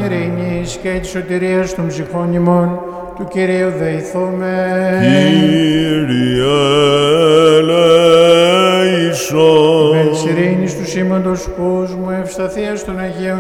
ειρήνης και της σωτηρίας των ψυχών ημών, του Κυρίου δεηθούμε. Κύριε ελέησον. Με της ειρήνης του σήμαντος κόσμου, ευσταθίας των Αγίων